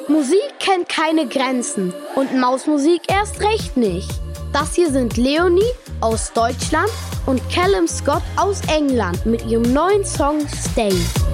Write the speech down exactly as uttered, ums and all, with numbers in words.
Musik kennt keine Grenzen und Mausmusik erst recht nicht. Das hier sind Leonie aus Deutschland und Callum Scott aus England mit ihrem neuen Song Stay.